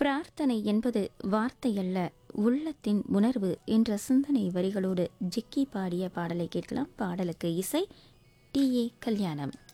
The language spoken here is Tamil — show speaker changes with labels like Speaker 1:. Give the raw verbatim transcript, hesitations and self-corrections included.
Speaker 1: பிரார்த்தனை என்பது வார்த்தையல்ல, உள்ளத்தின் உணர்வு என்ற சிந்தனை வரிகளோடு ஜிக்கி பாடிய பாடலை கேட்கலாம். பாடலுக்கு இசை டி ஏ கல்யாணம்.